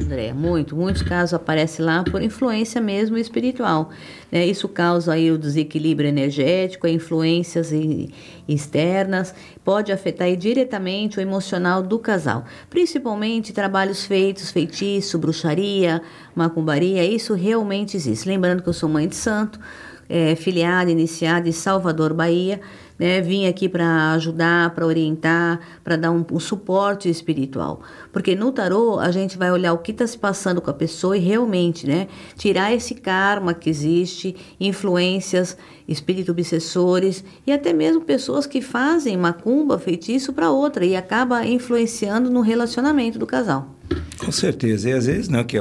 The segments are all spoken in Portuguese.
André, muitos casos aparecem lá por influência mesmo espiritual, né? Isso causa aí o desequilíbrio energético, influências externas, pode afetar aí diretamente o emocional do casal, principalmente trabalhos feitos, feitiço, bruxaria, macumbaria, isso realmente existe. Lembrando que eu sou mãe de santo, filiada, iniciada em Salvador, Bahia, né? Vim aqui para ajudar, para orientar, para dar um suporte espiritual. Porque no tarô a gente vai olhar o que está se passando com a pessoa e realmente, né, tirar esse karma que existe, influências, espíritos obsessores e até mesmo pessoas que fazem macumba, feitiço para outra e acaba influenciando no relacionamento do casal. Com certeza. E às vezes, né,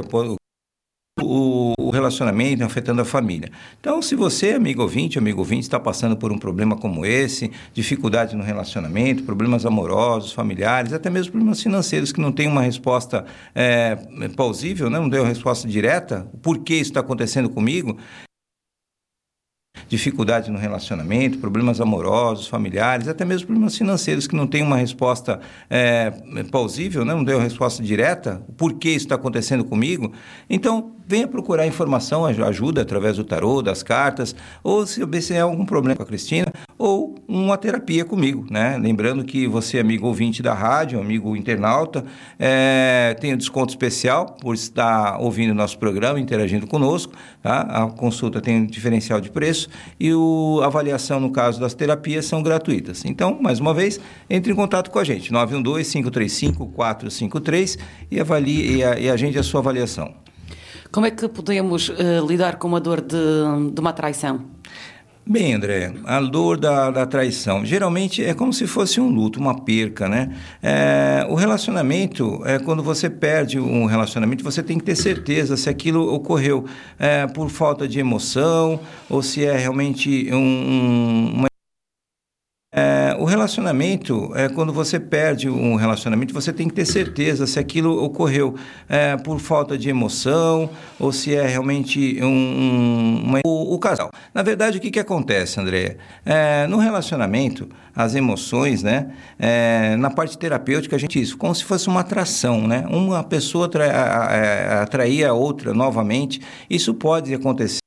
o relacionamento afetando a família. Então, se você, amigo ouvinte, está passando por um problema como esse, dificuldade no relacionamento, problemas amorosos, familiares, até mesmo problemas financeiros que não tem uma resposta plausível, né? Não deu uma resposta direta, por que isso está acontecendo comigo? Dificuldade no relacionamento, problemas amorosos, familiares, até mesmo problemas financeiros que não tem uma resposta plausível, né? Não deu uma resposta direta, por que isso está acontecendo comigo? Então, venha procurar informação, ajuda através do tarô, das cartas, ou se há algum problema com a Cristina, ou uma terapia comigo, né? Lembrando que você, amigo ouvinte da rádio, amigo internauta, tem um desconto especial por estar ouvindo nosso programa, interagindo conosco, tá? A consulta tem um diferencial de preço e a avaliação, no caso das terapias, são gratuitas. Então, mais uma vez, entre em contato com a gente, 912-535-453 e agende a sua avaliação. Como é que podemos lidar com a dor de uma traição? Bem, André, a dor da traição, geralmente é como se fosse um luto, uma perca, né? O relacionamento, quando você perde um relacionamento, você tem que ter certeza se aquilo ocorreu por falta de emoção ou se é realmente o relacionamento, quando você perde um relacionamento, você tem que ter certeza se aquilo ocorreu por falta de emoção ou se é realmente o casal. Na verdade, o que acontece, André? No relacionamento, as emoções, né? Na parte terapêutica, a gente isso, como se fosse uma atração, né? Uma pessoa atrair a outra novamente, isso pode acontecer.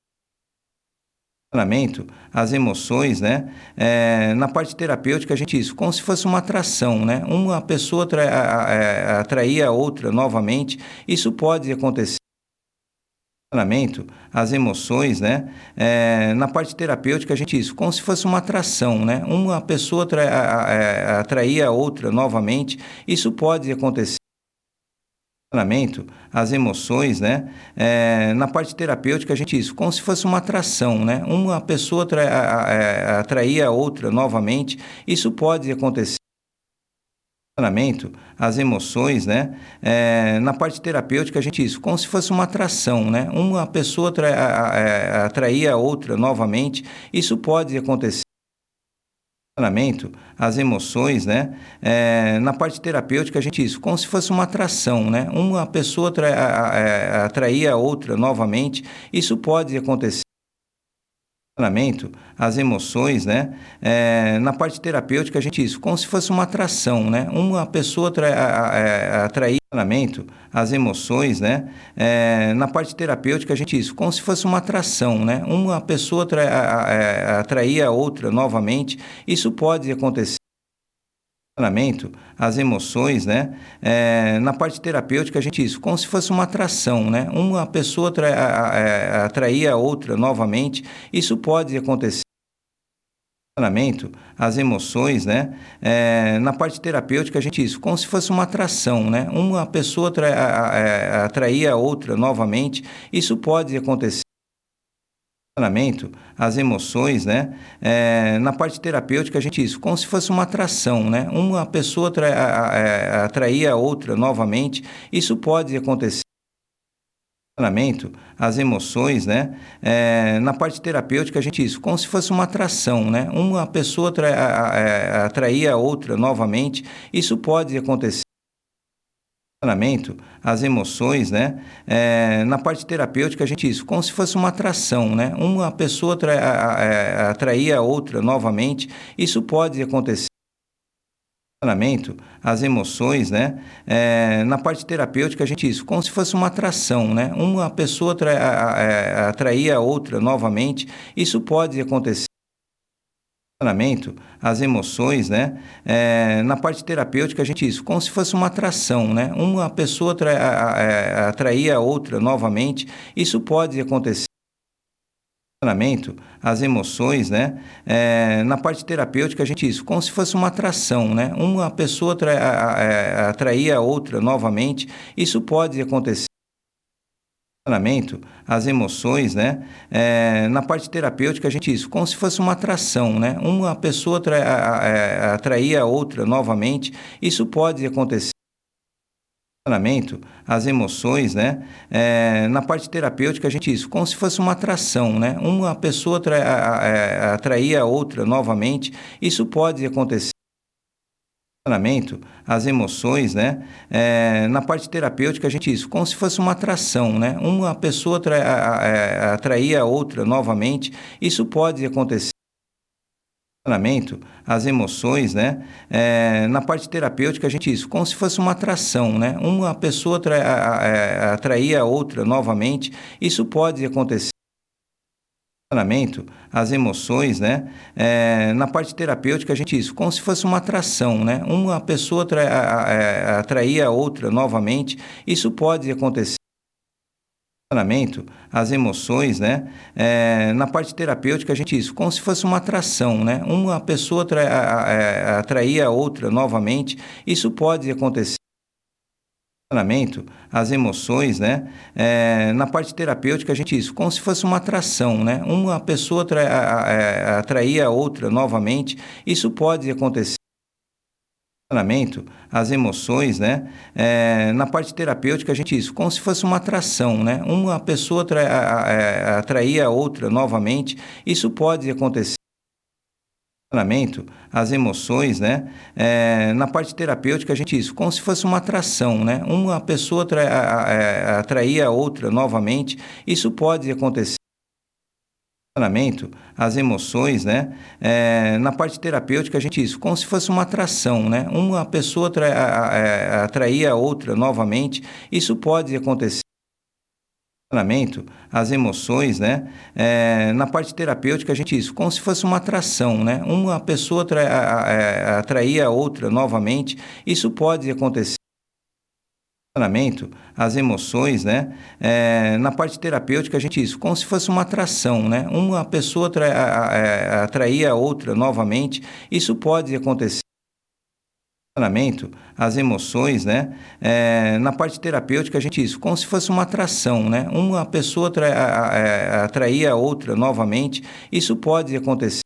As emoções, né? Na parte terapêutica, a gente isso, como se fosse uma atração, né? Uma pessoa atrair a outra novamente, isso pode acontecer. As emoções, né? Na parte terapêutica, a gente isso, como se fosse uma atração, né? Uma pessoa atrair a outra novamente, isso pode acontecer. As emoções, né? Na parte terapêutica, a gente isso, como se fosse uma atração, né? Uma pessoa atrair a outra novamente, isso pode acontecer. As emoções, né? Na parte terapêutica, a gente isso, como se fosse uma atração, né? Uma pessoa atrair a outra novamente, isso pode acontecer. As emoções, né? Na parte terapêutica, a gente isso, como se fosse uma atração, né? Uma pessoa atrair a outra novamente, isso pode acontecer. As emoções, né? Na parte terapêutica, a gente isso, como se fosse uma atração, né? Uma pessoa atrair as emoções, né? Na parte terapêutica, a gente isso, como se fosse uma atração, né? Uma pessoa atrair a outra novamente, isso pode acontecer. As emoções, né? Na parte terapêutica, a gente isso, como se fosse uma atração, né? Uma pessoa atrair a outra novamente, isso pode acontecer. As emoções, né? Na parte terapêutica, a gente isso, como se fosse uma atração, né? Uma pessoa atrair a outra novamente, isso pode acontecer. As emoções, né? Na parte terapêutica, a gente isso, como se fosse uma atração, né? Uma pessoa atrair a outra novamente, isso pode acontecer. As emoções, né? Na parte terapêutica, a gente isso, como se fosse uma atração, né? Uma pessoa atrair a outra novamente, isso pode acontecer. As emoções, né? Na parte terapêutica, a gente isso, como se fosse uma atração, né? Uma pessoa atrair a outra novamente, isso pode acontecer. as emoções, né? Na parte terapêutica a gente isso, como se fosse uma atração, né? Uma pessoa atrair a outra novamente, isso pode acontecer. As emoções, né? Na parte terapêutica a gente isso, como se fosse uma atração, né? Uma pessoa atrair a outra novamente, isso pode acontecer. As emoções, né? Na parte terapêutica a gente isso, como se fosse uma atração, né? Uma pessoa atrair a outra novamente, isso pode acontecer. As emoções, né? Na parte terapêutica a gente isso, como se fosse uma atração, né? Uma pessoa atrair a outra novamente, isso pode acontecer. As emoções, né? Na parte terapêutica a gente isso, como se fosse uma atração, né? Uma pessoa atrair a outra novamente, isso pode acontecer. As emoções, né? Na parte terapêutica a gente isso, como se fosse uma atração, né? Uma pessoa atrair a outra novamente, isso pode acontecer. As emoções, né? Na parte terapêutica a gente isso, como se fosse uma atração, né? Uma pessoa atrair a outra novamente, isso pode acontecer. As emoções, né? Na parte terapêutica a gente isso, como se fosse uma atração, né? Uma pessoa atrair a outra novamente, isso pode acontecer. As emoções, né? Na parte terapêutica a gente isso, como se fosse uma atração, né? Uma pessoa atrair a outra novamente, isso pode acontecer. As emoções, né? Na parte terapêutica a gente isso, como se fosse uma atração, né? Uma pessoa atrair a outra novamente, isso pode acontecer. As emoções, né? Na parte terapêutica a gente isso, como se fosse uma atração, né? Uma pessoa atrair a outra novamente, isso pode acontecer. As emoções, né? Na parte terapêutica a gente isso, como se fosse uma atração, né? Uma pessoa atrair a outra novamente, isso pode acontecer. As emoções, né? Na parte terapêutica a gente isso, como se fosse uma atração, né? Uma pessoa atrair a outra novamente, isso pode acontecer. As emoções, né? Na parte terapêutica a gente isso, como se fosse uma atração, né? Uma pessoa atrair a outra novamente, isso pode acontecer. As emoções, né? Na parte terapêutica a gente isso, como se fosse uma atração, né? Uma pessoa atrair a outra novamente, isso pode acontecer. As emoções, né? Na parte terapêutica a gente isso, como se fosse uma atração, né? Uma pessoa atrair a outra novamente, isso pode acontecer.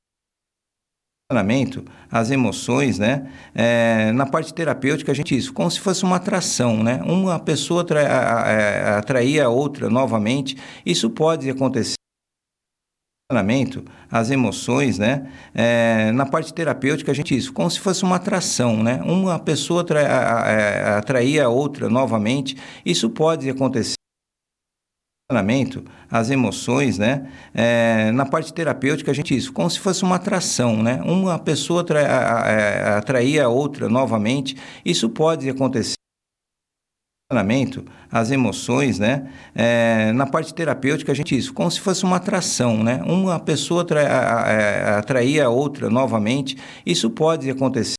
As emoções, né? Na parte terapêutica a gente isso, como se fosse uma atração, né? Uma pessoa atrair a outra novamente, isso pode acontecer. As emoções, né? Na parte terapêutica a gente isso, como se fosse uma atração, né? Uma pessoa atrair a outra novamente, isso pode acontecer. As emoções, né? Na parte terapêutica a gente isso, como se fosse uma atração, né? Uma pessoa atrair a outra novamente, isso pode acontecer. As emoções, né? Na parte terapêutica a gente isso, como se fosse uma atração, né? Uma pessoa atrair a outra novamente, isso pode acontecer.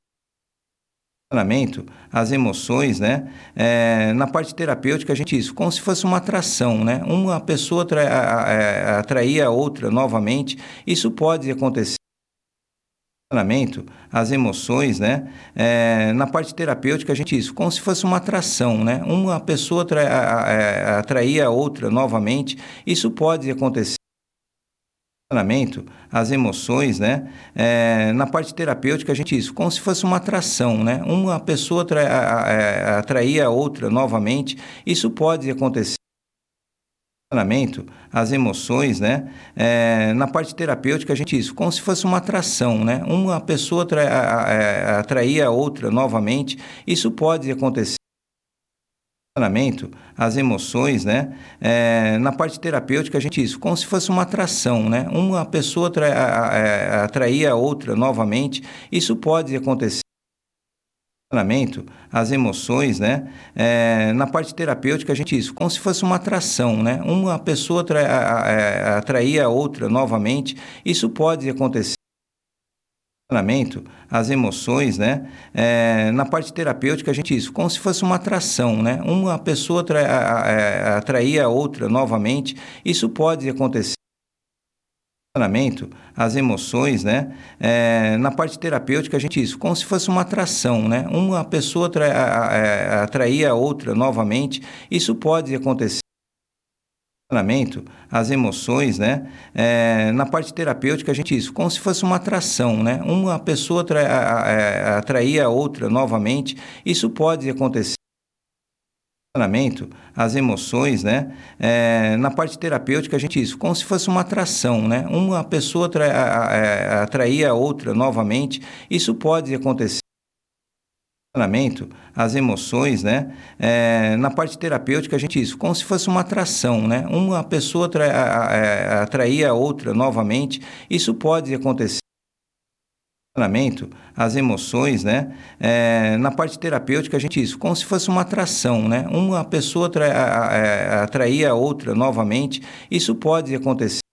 As emoções, né? Na parte terapêutica a gente isso, como se fosse uma atração, né? Uma pessoa atrair a outra novamente, isso pode acontecer. As emoções, né? Na parte terapêutica a gente isso, como se fosse uma atração, né? Uma pessoa atrair a outra novamente, isso pode acontecer. As emoções, né? Na parte terapêutica a gente isso, como se fosse uma atração, né? Uma pessoa atrair a outra novamente, isso pode acontecer. As emoções, né? Na parte terapêutica a gente isso, como se fosse uma atração, né? Uma pessoa atrair a outra novamente, isso pode acontecer. As emoções, né? Na parte terapêutica a gente isso, como se fosse uma atração, né? Uma pessoa atrair a outra novamente, isso pode acontecer. as emoções, né? Na parte terapêutica a gente isso, como se fosse uma atração, né? Uma pessoa atrair a outra novamente, isso pode acontecer. As emoções, né? Na parte terapêutica a gente isso, como se fosse uma atração, né? Uma pessoa atrair a outra novamente, isso pode acontecer. As emoções, né? Na parte terapêutica a gente isso, como se fosse uma atração, né? Uma pessoa atrair a outra novamente, isso pode acontecer. As emoções, né? Na parte terapêutica a gente isso, como se fosse uma atração, né? Uma pessoa atrair a outra novamente, isso pode acontecer. As emoções, né? Na parte terapêutica a gente isso, como se fosse uma atração, né? Uma pessoa atrair a outra novamente, isso pode acontecer. As emoções, né? Na parte terapêutica a gente isso, como se fosse uma atração, né? Uma pessoa atrair a outra novamente, isso pode acontecer. As emoções, né? Na parte terapêutica a gente isso, como se fosse uma atração, né? Uma pessoa atrair a outra novamente, isso pode acontecer.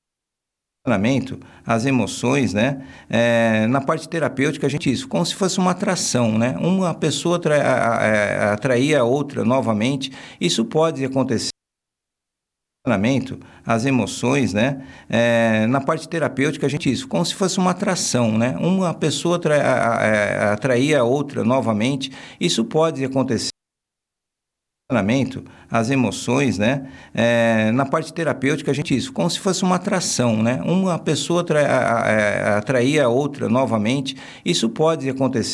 As emoções, né? Na parte terapêutica a gente isso, como se fosse uma atração, né? Uma pessoa atrair a outra novamente, isso pode acontecer. As emoções, né? Na parte terapêutica a gente isso, como se fosse uma atração, né? Uma pessoa atrair a outra novamente, isso pode acontecer. As emoções, né? Na parte terapêutica a gente isso, como se fosse uma atração, né? Uma pessoa atrair a outra novamente, isso pode acontecer.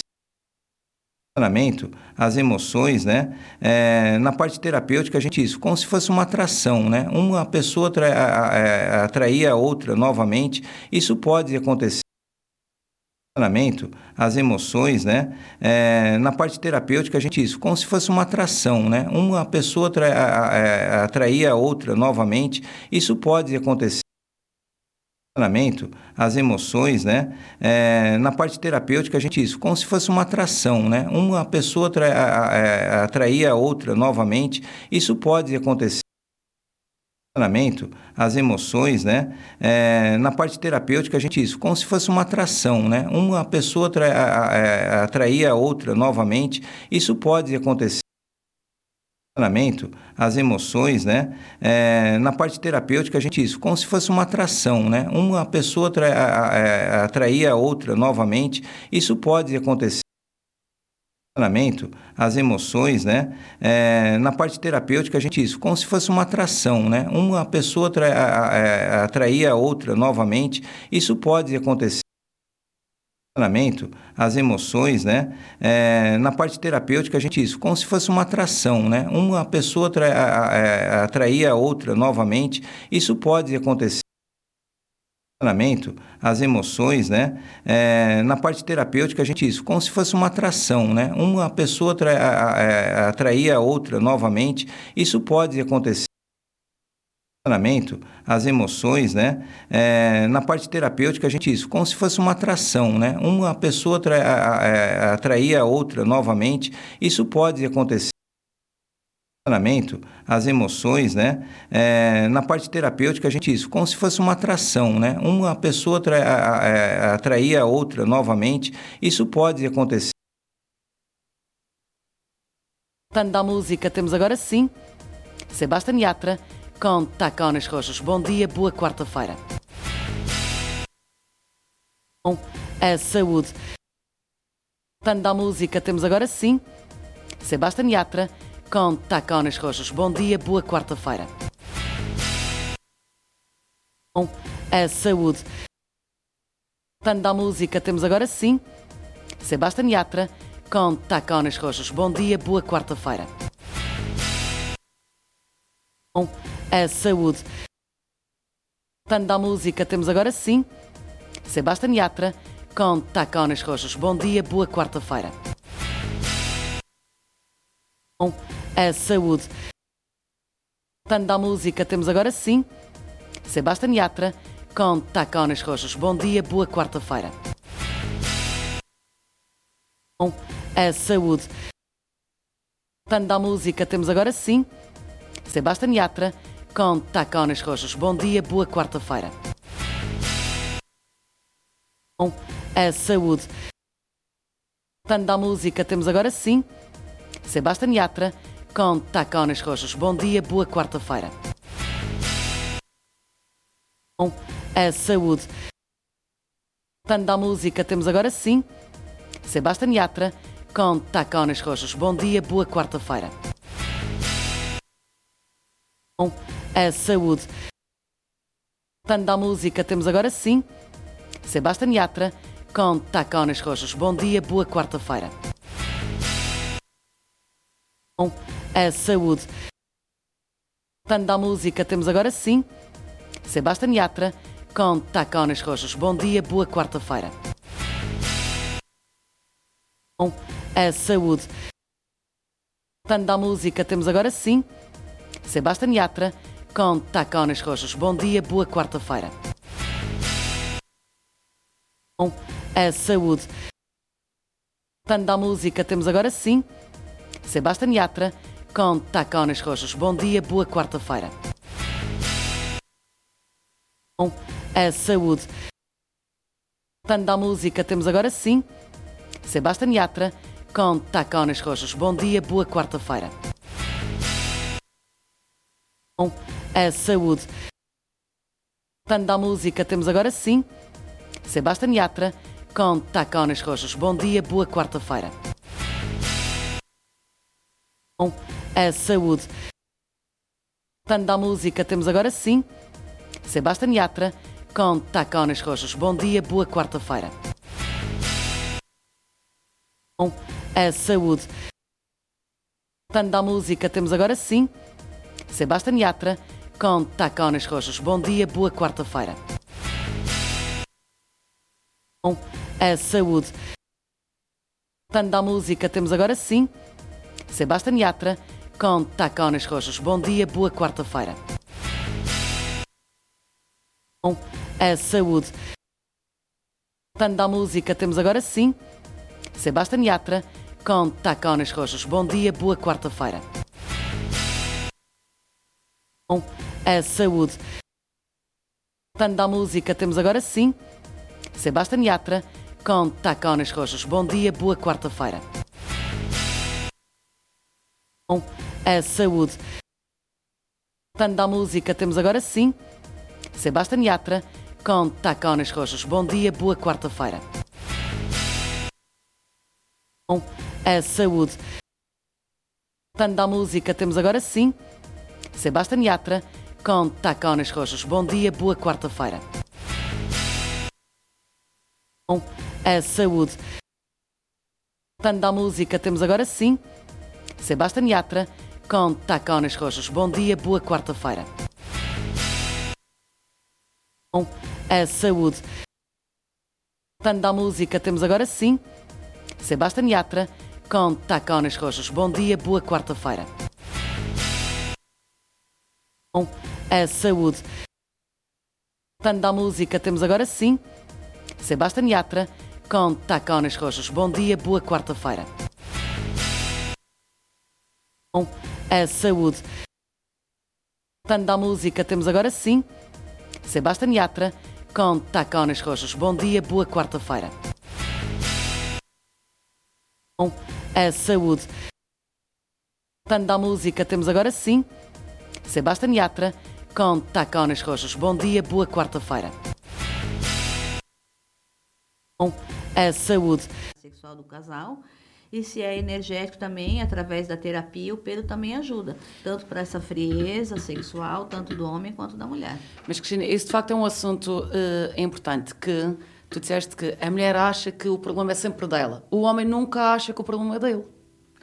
As emoções, né? Na parte terapêutica a gente isso, como se fosse uma atração, né? Uma pessoa atrair a outra novamente, isso pode acontecer. As emoções, né? Na parte terapêutica a gente isso, como se fosse uma atração, né? Uma pessoa atrair a outra novamente, isso pode acontecer. As emoções, né? Na parte terapêutica a gente isso, como se fosse uma atração, né? Uma pessoa atrair a outra novamente, isso pode acontecer. As emoções, né? Na parte terapêutica a gente isso, como se fosse uma atração, né? Uma pessoa atrair a outra novamente, isso pode acontecer. As emoções, né? Na parte terapêutica a gente isso, como se fosse uma atração, né? Uma pessoa atrair a outra novamente, isso pode acontecer. As emoções, né? Na parte terapêutica a gente isso, como se fosse uma atração, né? Uma pessoa atrair a outra novamente, isso pode acontecer. As emoções, né? Na parte terapêutica a gente isso, como se fosse uma atração, né? Uma pessoa atrair a outra novamente, isso pode acontecer. As emoções, né? Na parte terapêutica a gente isso, como se fosse uma atração, né? Uma pessoa atrair a outra novamente, isso pode acontecer. As emoções, né? Na parte terapêutica a gente isso, como se fosse uma atração, né? Uma pessoa atrair a outra novamente, isso pode acontecer. As emoções, né? Na parte terapêutica a gente isso, como se fosse uma atração, né? Uma pessoa atrair a outra novamente, isso pode acontecer. Tanto da música, temos agora sim Sebastián Yatra com Tacones Roxos. Bom dia, boa quarta-feira. A saúde. Tanto da música, temos agora sim Sebastián Yatra com Tacones Roxos. Bom dia, boa quarta-feira. A saúde. Tanto da música, temos agora sim Sebastián Yatra com Tacones Roxos. Bom dia, boa quarta-feira. A saúde. Tanto da música, temos agora sim Sebastián Yatra com Tacones Roxos. Bom dia, boa quarta-feira. A saúde. Tanto da música, temos agora sim Sebastián Yatra com Tacones Roxos. Bom dia, boa quarta-feira. a saúde. Voltando à música, temos agora sim Sebastián Yatra com Tacones Roxos. Bom dia, boa quarta-feira. A saúde. Voltando à música, temos agora sim Sebastián Yatra com Tacones Roxos. Bom dia, boa quarta-feira. A saúde. Voltando à música, temos agora sim Sebastián Yatra com Tacones Roxos. Bom dia, boa quarta-feira. A saúde. Voltando à música, temos agora sim Sebastián Yatra com Tacones Roxos. Bom dia, boa quarta-feira. A saúde. Voltando à música, temos agora sim Sebastián Yatra com Tacones Roxos. Bom dia, boa quarta-feira. A saúde. Voltando à música, temos agora sim Sebastián Yatra com Tacones Roxos. Bom dia, boa quarta-feira. A saúde. Voltando à música, temos agora sim Sebastián Yatra com Tacones Roxos. Bom dia, boa quarta-feira. A saúde. Voltando à música, temos agora sim Sebastián Yatra com Tacones Roxos. Bom dia, boa quarta-feira. A saúde. Voltando à música, temos agora sim Sebastián Yatra com Tacones Roxos. Bom dia, boa quarta-feira. A saúde. Voltando à música, temos agora sim Sebastián Yatra com Tacones Roxos. Bom dia, boa quarta-feira. A saúde. Voltando à música, temos agora sim Sebastián Yatra com Tacones Roxos. Bom dia, boa quarta-feira. A saúde. Voltando à música, temos agora sim Sebastián Yatra com Tacones Roxos. Bom dia, boa quarta-feira. A saúde. Voltando à música, temos agora sim Sebastián Yatra com Tacones Roxos. Bom dia, boa quarta-feira. A saúde. Voltando à música, temos agora sim Sebastián Yatra com Tacones Roxos. Bom dia, boa quarta-feira. A saúde. Voltando à música, temos agora sim Sebastián Yatra com Tacones Roxos. Bom dia, boa quarta-feira. A saúde. Voltando à música, temos agora sim Sebastián Yatra com Tacones Roxos. Bom dia, boa quarta-feira. A saúde. Voltando à música, temos agora sim Sebastián Yatra com Tacones Roxos. Bom dia, boa quarta-feira. A saúde. Voltando à música, temos agora sim Sebastián Yatra com Tacones Roxos. Bom dia, boa quarta-feira. A saúde. Voltando à música, temos agora sim Sebastián Yatra com Tacones Roxos. Bom dia, boa quarta-feira. A saúde. Voltando à música, temos agora sim Sebastián Yatra com Tacones Roxos. Bom dia, boa quarta-feira. A saúde. Voltando à música, temos agora sim Sebastián Yatra com Tacones Roxos. Bom dia, boa quarta-feira. A saúde. Sexual do casal. E se é energético também, através da terapia, o pelo também ajuda. Tanto para essa frieza sexual, tanto do homem quanto da mulher. Mas, Cristina, isso de facto é um assunto importante, que tu disseste que a mulher acha que o problema é sempre dela. O homem nunca acha que o problema é dele.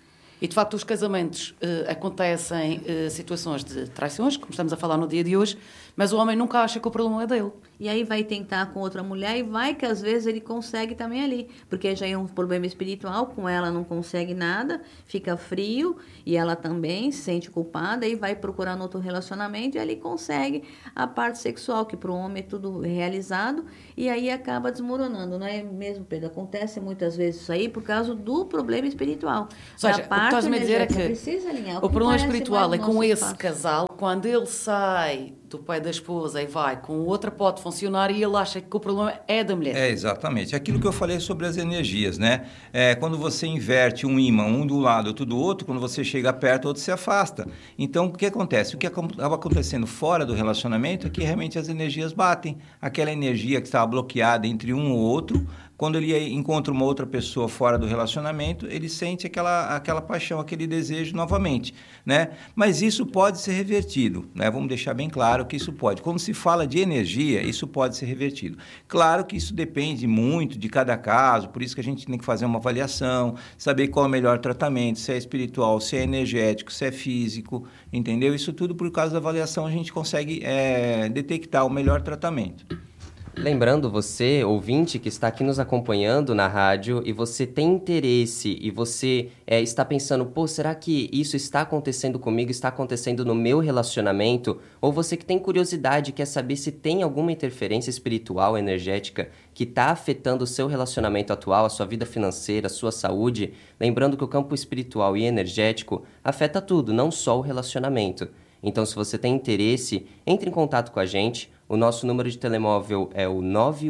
E, de facto, os casamentos acontecem situações de traições, como estamos a falar no dia de hoje, mas o homem nunca acha que o problema é dele. E aí vai tentar com outra mulher e vai que às vezes ele consegue também ali, porque já é um problema espiritual, com ela não consegue nada, fica frio e ela também se sente culpada e vai procurar outro relacionamento e ali consegue a parte sexual, que para o homem é tudo realizado e aí acaba desmoronando, não é mesmo, Pedro? Acontece muitas vezes isso aí por causa do problema espiritual. Ou seja, o que estás-me a dizer é que precisa alinhar. o problema espiritual é no com nosso esse espaço. casal, quando ele sai do pai da esposa e vai com outra, pode funcionar e ele acha que o problema é da mulher. É, exatamente. Aquilo que eu falei sobre as energias, né? Quando você inverte um ímã, um do lado, outro do outro, quando você chega perto, o outro se afasta. Então, o que acontece? O que acaba acontecendo fora do relacionamento é que realmente as energias batem. Aquela energia que estava bloqueada entre um ou outro, quando ele encontra uma outra pessoa fora do relacionamento, ele sente aquela paixão, aquele desejo novamente, né? Mas isso pode ser revertido, né? Vamos deixar bem claro que isso pode. Quando se fala de energia, isso pode ser revertido. Claro que isso depende muito de cada caso, por isso que a gente tem que fazer uma avaliação, saber qual é o melhor tratamento, se é espiritual, se é energético, se é físico, entendeu? Isso tudo por causa da avaliação a gente consegue detectar o melhor tratamento. Lembrando você, ouvinte, que está aqui nos acompanhando na rádio e você tem interesse e você está pensando, pô, será que isso está acontecendo comigo, está acontecendo no meu relacionamento? Ou você que tem curiosidade, quer saber se tem alguma interferência espiritual, energética que está afetando o seu relacionamento atual, a sua vida financeira, a sua saúde? Lembrando que o campo espiritual e energético afeta tudo, não só o relacionamento. Então, se você tem interesse, entre em contato com a gente. O nosso número de telemóvel é o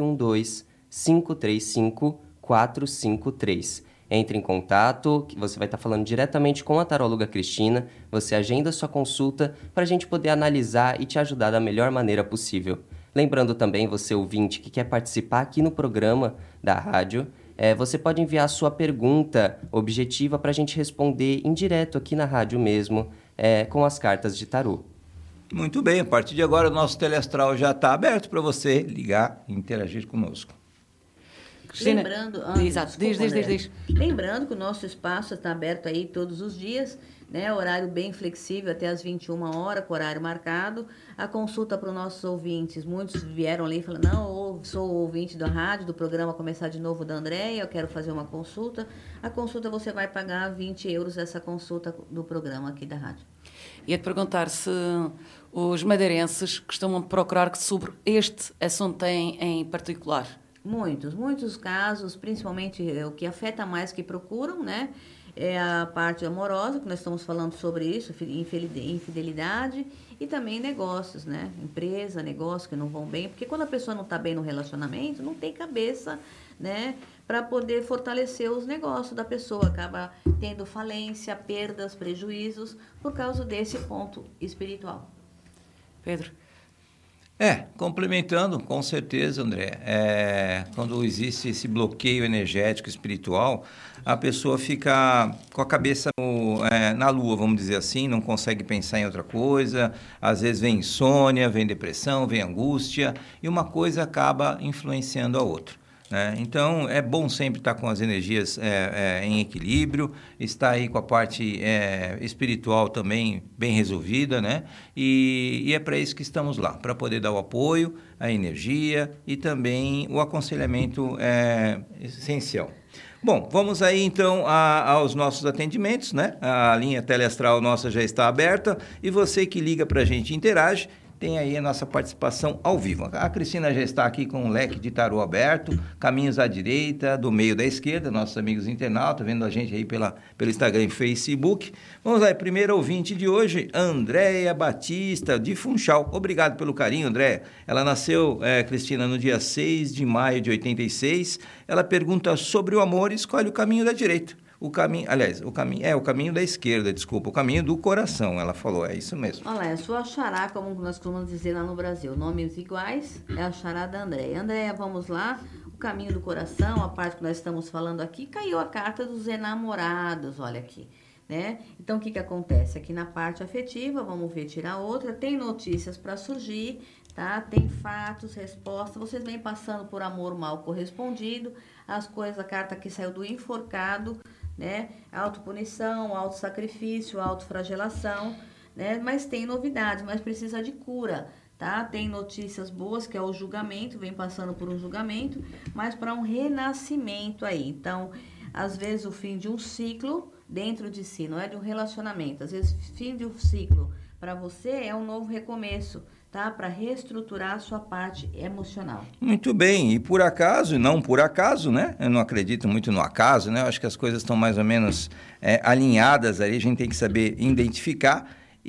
912-535-453. Entre em contato, que você vai estar falando diretamente com a taróloga Cristina. Você agenda sua consulta para a gente poder analisar e te ajudar da melhor maneira possível. Lembrando também, você ouvinte que quer participar aqui no programa da rádio, você pode enviar a sua pergunta objetiva para a gente responder em direto aqui na rádio mesmo, com as cartas de tarô. Muito bem, a partir de agora o nosso teleastral já está aberto para você ligar e interagir conosco. Cristina, Lembrando, exato, diz. Lembrando que o nosso espaço está aberto aí todos os dias, né? Horário bem flexível até as 21 horas, com horário marcado. A consulta para os nossos ouvintes, muitos vieram ali e falaram, não, eu sou ouvinte da rádio, do programa Começar de Novo da Andréia, eu quero fazer uma consulta. A consulta você vai pagar 20 euros essa consulta do programa aqui da rádio. Ia-te perguntar se os madeirenses costumam procurar sobre este assunto em particular. Muitos casos, principalmente o que afeta mais que procuram, né? É a parte amorosa, que nós estamos falando sobre isso, infidelidade e também negócios, né? Empresa, negócio que não vão bem, porque quando a pessoa não está bem no relacionamento, não tem cabeça, né? Para poder fortalecer os negócios da pessoa, acaba tendo falência, perdas, prejuízos, por causa desse ponto espiritual. Pedro? Complementando, com certeza, André, quando existe esse bloqueio energético espiritual, a pessoa fica com a cabeça na lua, vamos dizer assim, não consegue pensar em outra coisa, às vezes vem insônia, vem depressão, vem angústia, e uma coisa acaba influenciando a outra. Então, é bom sempre estar com as energias em equilíbrio, estar aí com a parte espiritual também bem resolvida, né? E é para isso que estamos lá, para poder dar o apoio, a energia e também o aconselhamento essencial. Bom, vamos aí então aos nossos atendimentos, né? A linha teleastral nossa já está aberta e você que liga para a gente e interage, tem aí a nossa participação ao vivo. A Cristina já está aqui com um leque de tarô aberto, caminhos à direita, do meio da esquerda, nossos amigos internautas, vendo a gente aí pelo Instagram e Facebook. Vamos lá, primeiro ouvinte de hoje, Andréia Batista, de Funchal. Obrigado pelo carinho, Andréia. Ela nasceu, Cristina, no dia 6 de maio de 86. Ela pergunta sobre o amor e escolhe o caminho da direita. O caminho da esquerda, desculpa, o caminho do coração, ela falou, é isso mesmo. Olha, é sua xará, como nós costumamos dizer lá no Brasil, nomes iguais, é a xará da Andréia. Andréia, vamos lá, o caminho do coração, a parte que nós estamos falando aqui, caiu a carta dos enamorados, olha aqui, né? Então, o que acontece? Aqui na parte afetiva, vamos ver, tirar outra, tem notícias para surgir, tá? Tem fatos, respostas, vocês vêm passando por amor mal correspondido, as coisas, a carta que saiu do enforcado, né? Autopunição, autossacrifício, autoflagelação, né? Mas tem novidades, mas precisa de cura, tá? Tem notícias boas, que é o julgamento, vem passando por um julgamento, mas para um renascimento aí. Então, às vezes o fim de um ciclo dentro de si, não é de um relacionamento. Às vezes, fim de um ciclo para você é um novo recomeço, tá? Para reestruturar a sua parte emocional. Muito bem, e por acaso, não por acaso, né? Eu não acredito muito no acaso, né? Eu acho que as coisas estão mais ou menos alinhadas aí, a gente tem que saber identificar.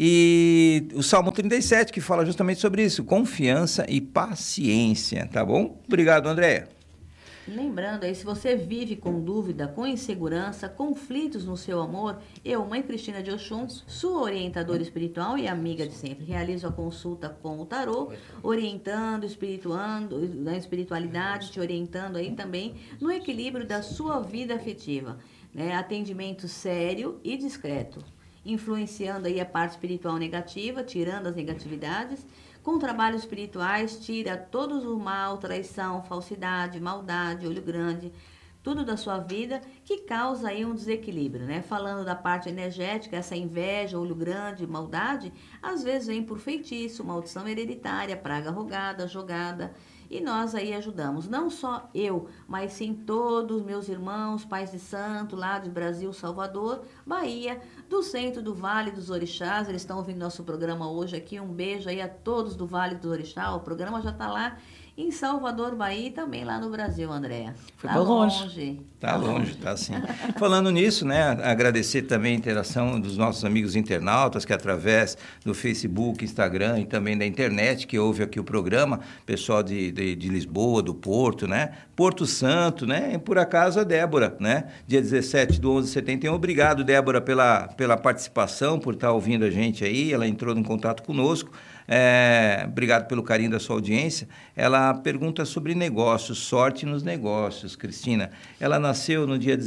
E o Salmo 37, que fala justamente sobre isso, confiança e paciência, tá bom? Obrigado, Andréia. Lembrando aí, se você vive com dúvida, com insegurança, conflitos no seu amor, eu, Mãe Cristina de Oxum, sua orientadora espiritual e amiga de sempre, realizo a consulta com o tarô, orientando, espirituando, na espiritualidade, te orientando aí também no equilíbrio da sua vida afetiva, né? Atendimento sério e discreto, influenciando aí a parte espiritual negativa, tirando as negatividades. Com trabalhos espirituais, tira todos o mal, traição, falsidade, maldade, olho grande, tudo da sua vida que causa aí um desequilíbrio, né? Falando da parte energética, essa inveja, olho grande, maldade, às vezes vem por feitiço, maldição hereditária, praga rogada, jogada. E nós aí ajudamos, não só eu, mas sim todos meus irmãos, pais de santo, lá de Brasil, Salvador, Bahia, do centro do Vale dos Orixás. Eles estão ouvindo nosso programa hoje aqui. Um beijo aí a todos do Vale dos Orixás. O programa já está lá em Salvador, Bahia, e também lá no Brasil, Andréa. Foi para longe. Tá longe, tá sim. Falando nisso, né, agradecer também a interação dos nossos amigos internautas que através do Facebook, Instagram e também da internet que ouve aqui o programa, pessoal de Lisboa, do Porto, né, Porto Santo, né, e por acaso a Débora, né, dia 17/11/71. Obrigado, Débora, pela participação, por estar ouvindo a gente aí. Ela entrou em contato conosco. Obrigado pelo carinho da sua audiência. Ela pergunta sobre negócios, sorte nos negócios, Cristina. Ela nasceu no dia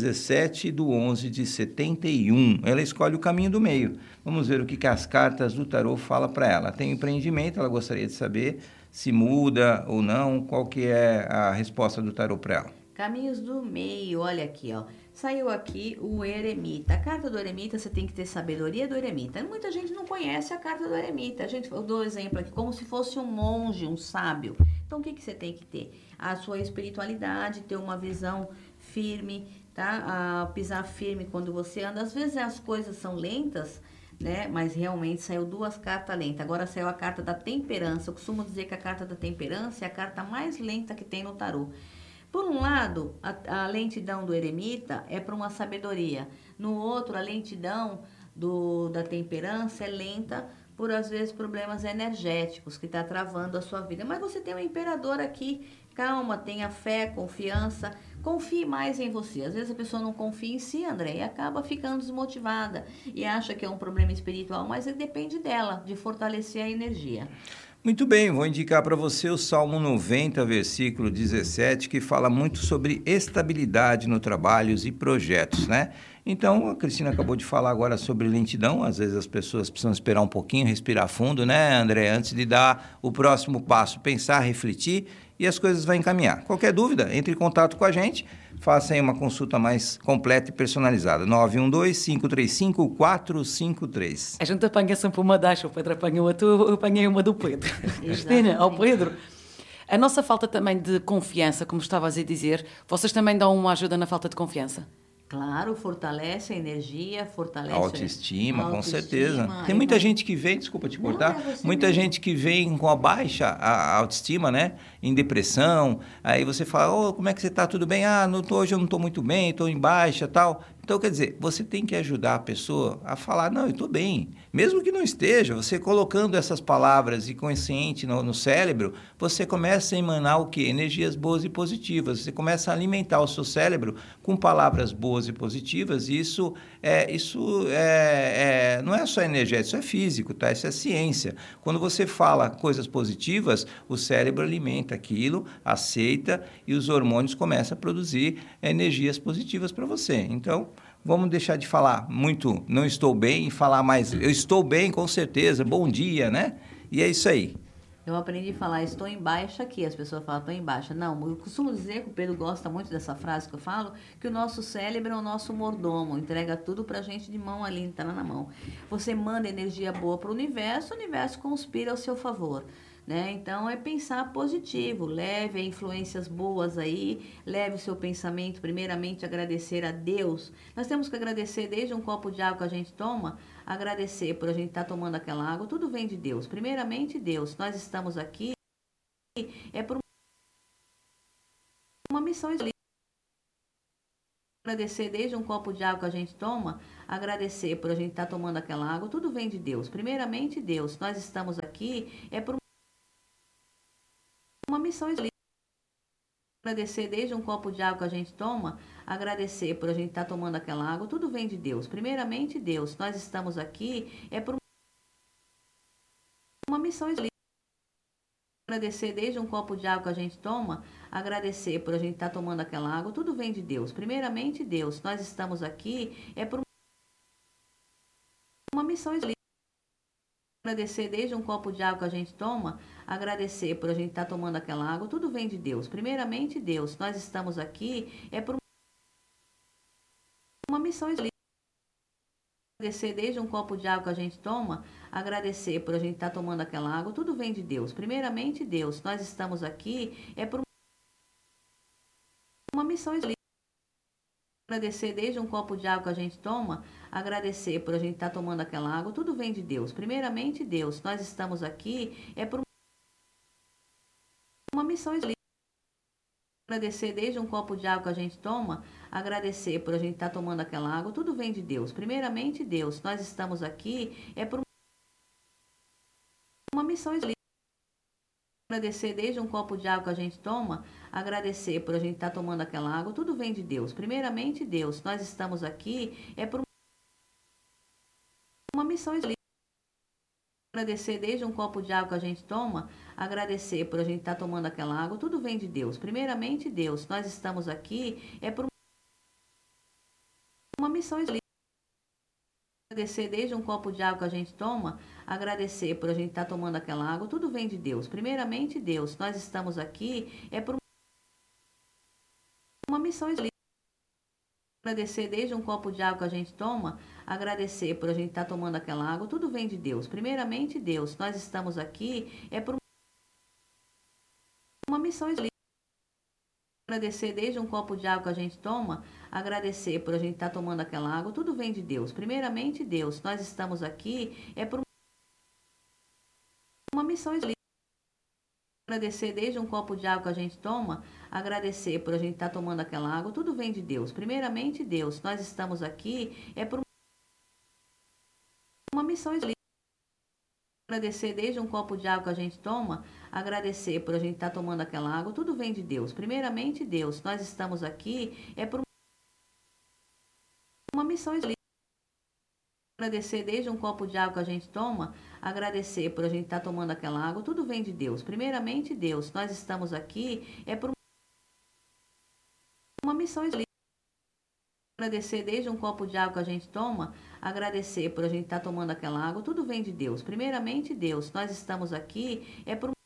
17/11/71. Ela escolhe o caminho do meio. Vamos ver o que as cartas do tarô falam para ela. Tem um empreendimento, ela gostaria de saber se muda ou não, qual que é a resposta do tarô para ela. Caminhos do meio, olha aqui, ó. Saiu aqui o eremita. A carta do eremita, você tem que ter sabedoria do eremita. Muita gente não conhece a carta do eremita. Eu dou exemplo aqui, como se fosse um monge, um sábio. Então, o que você tem que ter? A sua espiritualidade, ter uma visão firme, tá? Pisar firme quando você anda. Às vezes as coisas são lentas, né? Mas realmente saiu 2 cartas lentas. Agora saiu a carta da temperança. Eu costumo dizer que a carta da temperança é a carta mais lenta que tem no tarô. Por um lado, a lentidão do eremita é para uma sabedoria. No outro, a lentidão da temperança é lenta por, às vezes, problemas energéticos que está travando a sua vida. Mas você tem um imperador aqui, calma, tenha fé, confiança, confie mais em você. Às vezes a pessoa não confia em si, André, e acaba ficando desmotivada e acha que é um problema espiritual, mas depende dela, de fortalecer a energia. Muito bem, vou indicar para você o Salmo 90, versículo 17, que fala muito sobre estabilidade no trabalhos e projetos, né? Então, a Cristina acabou de falar agora sobre lentidão. Às vezes as pessoas precisam esperar um pouquinho, respirar fundo, né, André? Antes de dar o próximo passo, pensar, refletir, e as coisas vão encaminhar. Qualquer dúvida, entre em contato com a gente, faça aí uma consulta mais completa e personalizada. 912-535-453. A gente apanha sempre uma das, o Pedro apanha uma, eu apanhei uma do Pedro. Cristina, ao Pedro. A nossa falta também de confiança, como estavas a dizer, vocês também dão uma ajuda na falta de confiança? Claro, fortalece a energia, fortalece a autoestima, com certeza. Tem Tem muita gente que vem, desculpa te cortar, muita gente que vem com a baixa a autoestima, né? Em depressão, aí você fala, como é que você está? Tudo bem? Hoje eu não estou muito bem, estou em baixa, tal. Então, quer dizer, você tem que ajudar a pessoa a falar, não, eu estou bem. Mesmo que não esteja, você colocando essas palavras e consciente no cérebro, você começa a emanar o quê? Energias boas e positivas. Você começa a alimentar o seu cérebro com palavras boas e positivas, e isso não é só energético, isso é físico, tá? Isso é ciência. Quando você fala coisas positivas, o cérebro alimenta aquilo, aceita, e os hormônios começam a produzir energias positivas para você. Então, vamos deixar de falar muito não estou bem e falar mais eu estou bem, com certeza, bom dia, né? E é isso aí. Eu aprendi a falar, estou em baixa aqui. As pessoas falam, estou em baixa. Não, eu costumo dizer que o Pedro gosta muito dessa frase que eu falo, que o nosso cérebro é o nosso mordomo, entrega tudo pra gente de mão ali, tá na mão. Você manda energia boa pro universo, o universo conspira ao seu favor. Né? Então é pensar positivo, leve influências boas aí, leve o seu pensamento, primeiramente agradecer a Deus. Nós temos que agradecer desde um copo de água que a gente toma, agradecer por a gente estar tomando aquela água, tudo vem de Deus. Primeiramente Deus, nós estamos aqui, é por uma missão específica. Agradecer desde um copo de água que a gente toma, agradecer por a gente estar tomando aquela água, tudo vem de Deus. Primeiramente Deus, nós estamos aqui, é por uma missão específica. Agradecer desde um copo de água que a gente toma, agradecer por a gente estar tomando aquela água, tudo vem de Deus. Primeiramente Deus, nós estamos aqui, é por uma missão específica. Agradecer desde um copo de água que a gente toma, agradecer por a gente estar tomando aquela água, tudo vem de Deus. Primeiramente Deus, nós estamos aqui, é por uma missão específica. Agradecer desde um copo de água que a gente toma, agradecer por a gente estar tomando aquela água, tudo vem de Deus. Primeiramente Deus, nós estamos aqui, é por uma missão específica. Agradecer desde um copo de água que a gente toma, agradecer por a gente estar tomando aquela água, tudo vem de Deus. Primeiramente Deus, nós estamos aqui, é por uma missão específica. Agradecer desde um copo de água que a gente toma, agradecer por a gente estar tomando aquela água, tudo vem de Deus. Primeiramente Deus, nós estamos aqui, é por uma missão específica. Agradecer desde um copo de água que a gente toma, agradecer por a gente estar tomando aquela água, tudo vem de Deus. Primeiramente Deus, nós estamos aqui, é por uma missão específica. Agradecer desde um copo de água que a gente toma, agradecer por a gente estar tomando aquela água, tudo vem de Deus. Primeiramente Deus, nós estamos aqui, é por uma missão específica. Agradecer desde um copo de água que a gente toma, agradecer por a gente estar tomando aquela água, tudo vem de Deus. Primeiramente Deus, nós estamos aqui, é por uma missão específica. Agradecer desde um copo de água que a gente toma, agradecer por a gente estar tomando aquela água, tudo vem de Deus. Primeiramente Deus, nós estamos aqui, é por uma missão específica. Agradecer desde um copo de água que a gente toma, agradecer por a gente estar tomando aquela água, tudo vem de Deus. Primeiramente Deus, nós estamos aqui, é por uma missão específica. Agradecer desde um copo de água que a gente toma, agradecer por a gente estar tomando aquela água, tudo vem de Deus. Primeiramente Deus, nós estamos aqui, é por uma missão específica. Agradecer desde um copo de água que a gente toma, agradecer por a gente estar tomando aquela água, tudo vem de Deus. Primeiramente Deus, nós estamos aqui, é por uma missão específica. Agradecer desde um copo de água que a gente toma, agradecer por a gente estar tomando aquela água, tudo vem de Deus. Primeiramente Deus, nós estamos aqui, é por uma missão específica. Agradecer desde um copo de água que a gente toma, agradecer por a gente estar tomando aquela água, tudo vem de Deus. Primeiramente Deus, nós estamos aqui, é por uma missão específica. Agradecer desde um copo de água que a gente toma, agradecer por a gente estar tomando aquela água, tudo vem de Deus. Primeiramente Deus, nós estamos aqui, é por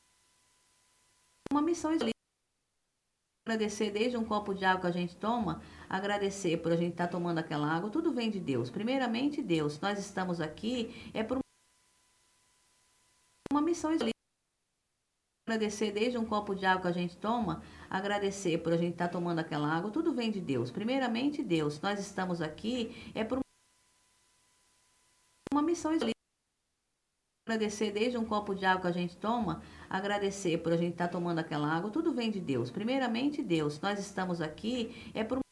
uma missão específica. Agradecer desde um copo de água que a gente toma, agradecer por a gente estar tomando aquela água, tudo vem de Deus. Primeiramente Deus, nós estamos aqui, é por uma missão específica. Agradecer desde um copo de água que a gente toma, agradecer por a gente estar tomando aquela água, tudo vem de Deus. Primeiramente Deus, nós estamos aqui, é por uma missão específica. Agradecer desde um copo de água que a gente toma, agradecer por a gente estar tomando aquela água, tudo vem de Deus. Primeiramente Deus, nós estamos aqui, é por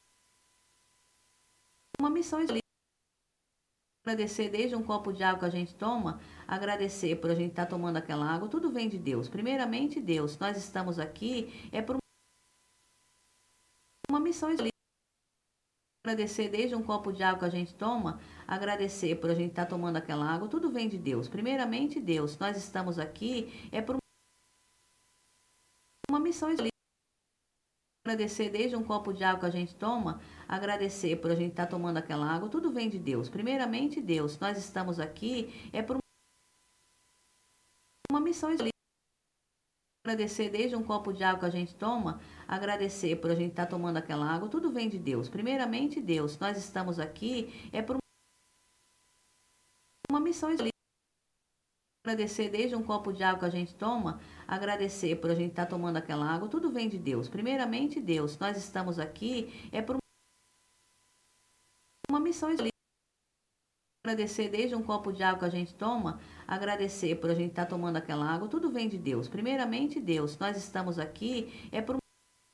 uma missão específica. Agradecer desde um copo de água que a gente toma, agradecer por a gente estar tomando aquela água, tudo vem de Deus. Primeiramente Deus, nós estamos aqui, é por uma missão específica. Agradecer desde um copo de água que a gente toma, agradecer por a gente estar tomando aquela água, tudo vem de Deus. Primeiramente Deus, nós estamos aqui, é por uma missão específica. Agradecer desde um copo de água que a gente toma, agradecer por a gente estar tomando aquela água, tudo vem de Deus. Primeiramente Deus, nós estamos aqui, é por uma missão específica. Agradecer desde um copo de água que a gente toma, agradecer por a gente estar tomando aquela água, tudo vem de Deus. Primeiramente, Deus, nós estamos aqui, é por uma missão específica. Agradecer desde um copo de água que a gente toma, agradecer por a gente estar tomando aquela água, tudo vem de Deus. Primeiramente, Deus, nós estamos aqui, é por uma missão específica. Agradecer desde um copo de água que a gente toma, agradecer por a gente estar tomando aquela água, tudo vem de Deus. Primeiramente, Deus, nós estamos aqui, é por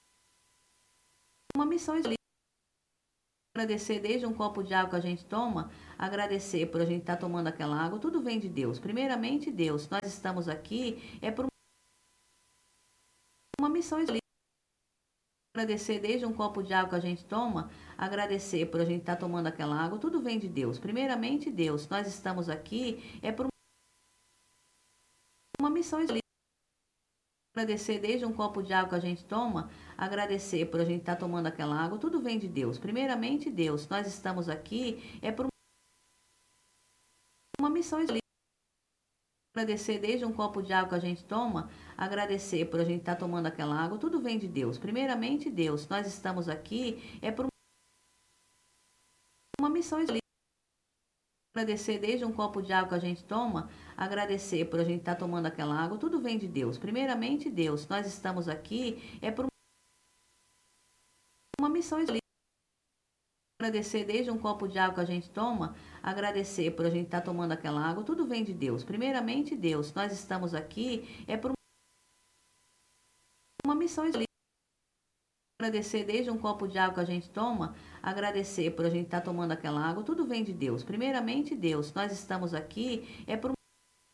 uma missão específica. Agradecer desde um copo de água que a gente toma, agradecer por a gente estar tomando aquela água, tudo vem de Deus. Primeiramente, Deus, nós estamos aqui, é por uma missão específica. Agradecer desde um copo de água que a gente toma, agradecer por a gente estar tomando aquela água, tudo vem de Deus. Primeiramente, Deus, nós estamos aqui, é por uma missão específica. Agradecer desde um copo de água que a gente toma, agradecer por a gente estar tomando aquela água, tudo vem de Deus. Primeiramente, Deus, nós estamos aqui, é por uma missão específica. Agradecer desde um copo de água que a gente toma, agradecer por a gente estar tomando aquela água, tudo vem de Deus. Primeiramente, Deus, nós estamos aqui, é por uma missão específica. Agradecer desde um copo de água que a gente toma, agradecer por a gente estar tomando aquela água, tudo vem de Deus. Primeiramente, Deus, nós estamos aqui, é por uma missão específica. Agradecer desde um copo de água que a gente toma, agradecer por a gente estar tomando aquela água, tudo vem de Deus. Primeiramente, Deus, nós estamos aqui, é por uma missão específica. Agradecer desde um copo de água que a gente toma, agradecer por a gente estar tomando aquela água, tudo vem de Deus. Primeiramente, Deus, nós estamos aqui, é por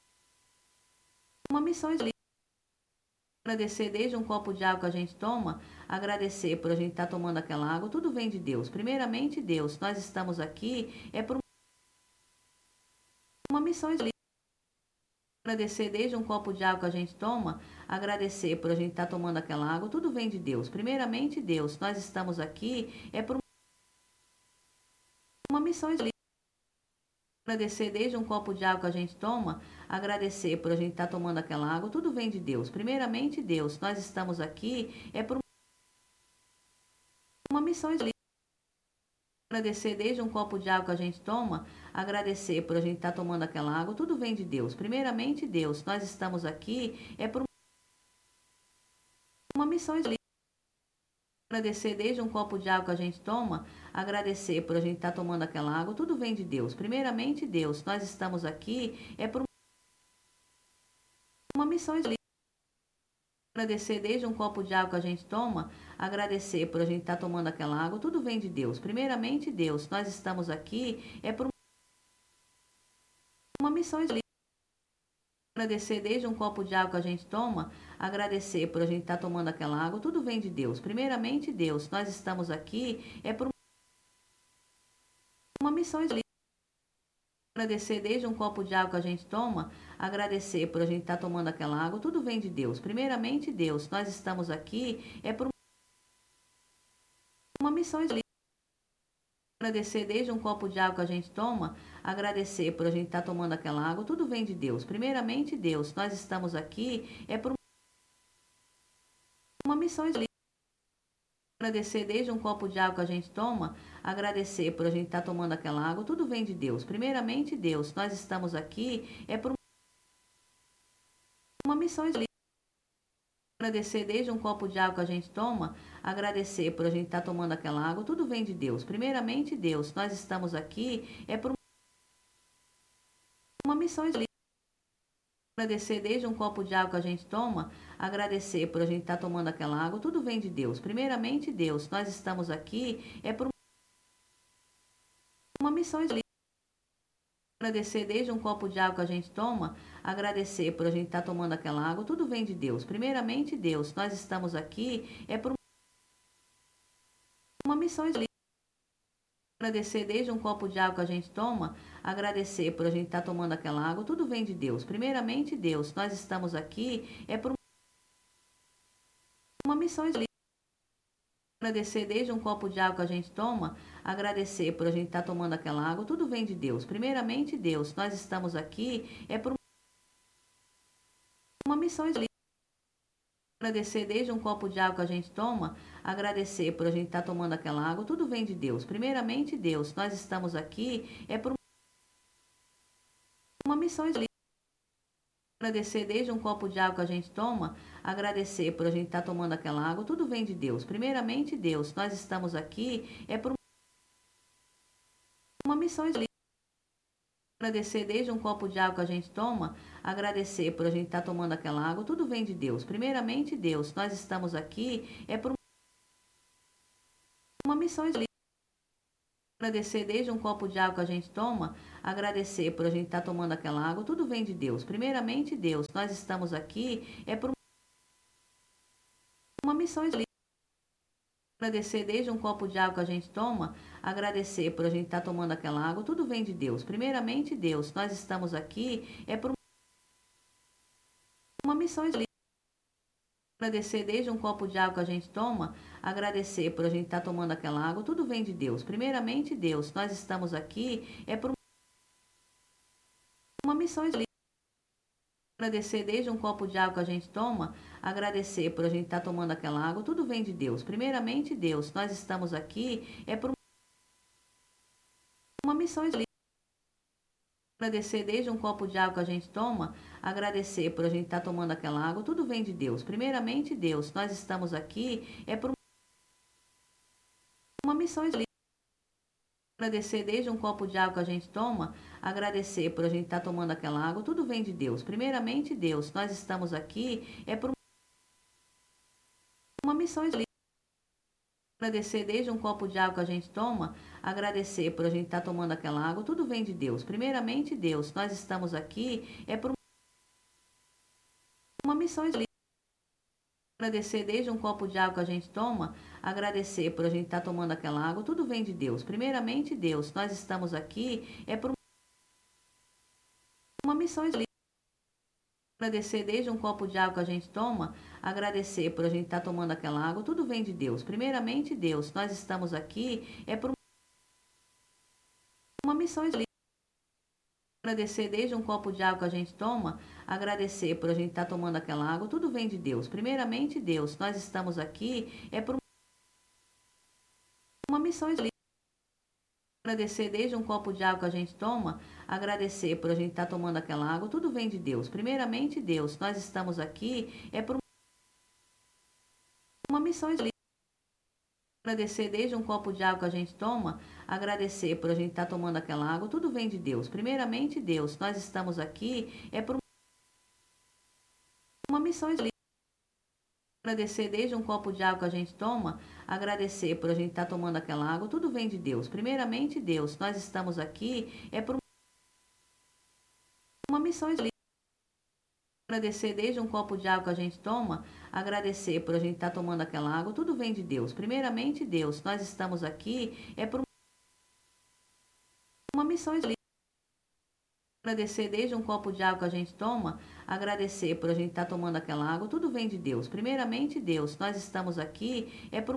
uma missão específica. Agradecer desde um copo de água que a gente toma, agradecer por a gente estar tomando aquela água, tudo vem de Deus. Primeiramente, Deus, nós estamos aqui, é por uma missão específica. Agradecer desde um copo de água que a gente toma, agradecer por a gente estar tomando aquela água, tudo vem de Deus. Primeiramente, Deus, nós estamos aqui, é por uma missão específica. Agradecer desde um copo de água que a gente toma, agradecer por a gente estar tomando aquela água, tudo vem de Deus. Primeiramente, Deus, nós estamos aqui, é por uma missão específica. Agradecer desde um copo de água que a gente toma, agradecer por a gente estar tomando aquela água, tudo vem de Deus. Primeiramente, Deus, nós estamos aqui, é por uma missão específica. Agradecer desde um copo de água que a gente toma, agradecer por a gente estar tomando aquela água, tudo vem de Deus. Primeiramente, Deus, nós estamos aqui, é por uma missão específica. Agradecer desde um copo de água que a gente toma, agradecer por a gente estar tomando aquela água, tudo vem de Deus. Primeiramente, Deus, nós estamos aqui, é por uma missão específica. Agradecer desde um copo de água que a gente toma, agradecer por a gente estar tomando aquela água, tudo vem de Deus. Primeiramente, Deus, nós estamos aqui, é por uma missão específica. Agradecer desde um copo de água que a gente toma, agradecer por a gente estar tomando aquela água, tudo vem de Deus. Primeiramente, Deus, nós estamos aqui, é por uma missão específica. Agradecer desde um copo de água que a gente toma, agradecer por a gente estar tomando aquela água, tudo vem de Deus. Primeiramente, Deus, nós estamos aqui, é por uma missão específica. Agradecer desde um copo de água que a gente toma, agradecer por a gente estar tomando aquela água, tudo vem de Deus. Primeiramente, Deus, nós estamos aqui, é por uma missão específica. Agradecer desde um copo de água que a gente toma, agradecer por a gente estar tomando aquela água, tudo vem de Deus. Primeiramente, Deus, nós estamos aqui, é por uma missão específica. Agradecer desde um copo de água que a gente toma, agradecer por a gente estar tomando aquela água, tudo vem de Deus. Primeiramente, Deus, nós estamos aqui, é por uma missão específica. Agradecer desde um copo de água que a gente toma, agradecer por a gente estar tomando aquela água, tudo vem de Deus. Primeiramente, Deus, nós estamos aqui, é por uma missão específica. Agradecer desde um copo de água que a gente toma, agradecer por a gente estar tomando aquela água, tudo vem de Deus. Primeiramente, Deus, nós estamos aqui, é por uma missão específica. Agradecer desde um copo de água que a gente toma, agradecer por a gente estar tomando aquela água, tudo vem de Deus. Primeiramente, Deus, nós estamos aqui, é por uma missão específica. Agradecer desde um copo de água que a gente toma, agradecer por a gente estar tomando aquela água, tudo vem de Deus. Primeiramente, Deus, nós estamos aqui, é por uma missão específica. Agradecer desde um copo de água que a gente toma, agradecer por a gente estar tomando aquela água, tudo vem de Deus. Primeiramente, Deus, nós estamos aqui, é por uma missão específica. Agradecer desde um copo de água que a gente toma, agradecer por a gente estar tomando aquela água, tudo vem de Deus. Primeiramente, Deus, nós estamos aqui, é por uma missão específica. Agradecer desde um copo de água que a gente toma, agradecer por a gente estar tomando aquela água, tudo vem de Deus. Primeiramente, Deus, nós estamos aqui, é por uma missão específica. Agradecer desde um copo de água que a gente toma, agradecer por a gente estar tomando aquela água, tudo vem de Deus. Primeiramente, Deus, nós estamos aqui, é por uma missão específica. Agradecer desde um copo de água que a gente toma, agradecer por a gente estar tomando aquela água, tudo vem de Deus. Primeiramente, Deus, nós estamos aqui, é por uma missão específica. Agradecer desde um copo de água que a gente toma, agradecer por a gente estar tomando aquela água, tudo vem de Deus. Primeiramente, Deus, nós estamos aqui, é por uma missão específica. Agradecer desde um copo de água que a gente toma, agradecer por a gente estar tomando aquela água, tudo vem de Deus. Primeiramente, Deus, nós estamos aqui, é por uma missão específica. Agradecer desde um copo de água que a gente toma, agradecer por a gente estar tomando aquela água, tudo vem de Deus. Primeiramente, Deus, nós estamos aqui, é por uma missão específica. Agradecer desde um copo de água que a gente toma, agradecer por a gente estar tomando aquela água, tudo vem de Deus. Primeiramente, Deus, nós estamos aqui, é por uma missão específica. Agradecer desde um copo de água que a gente toma, agradecer por a gente estar tomando aquela água, tudo vem de Deus. Primeiramente, Deus, nós estamos aqui, é por uma missão específica. Agradecer desde um copo de água que a gente toma, agradecer por a gente estar tomando aquela água, tudo vem de Deus. Primeiramente, Deus, nós estamos aqui, é por uma missão específica. Agradecer desde um copo de água que a gente toma, agradecer por a gente estar tomando aquela água, tudo vem de Deus. Primeiramente, Deus, nós estamos aqui, é por uma missão específica. Agradecer desde um copo de água que a gente toma, agradecer por a gente estar tomando aquela água, tudo vem de Deus. Primeiramente, Deus, nós estamos aqui, é por uma missão específica. Agradecer desde um copo de água que a gente toma, agradecer por a gente estar tomando aquela água, tudo vem de Deus. Primeiramente, Deus, nós estamos aqui, é por uma missão específica. Agradecer desde um copo de água que a gente toma, agradecer por a gente estar tomando aquela água, tudo vem de Deus. Primeiramente, Deus, nós estamos aqui, é por uma missão específica. Agradecer desde um copo de água que a gente toma, agradecer por a gente estar tomando aquela água, tudo vem de Deus. Primeiramente, Deus, nós estamos aqui, é por uma missão específica. Agradecer desde um copo de água que a gente toma, agradecer por a gente estar tomando aquela água, tudo vem de Deus. Primeiramente, Deus, nós estamos aqui, é por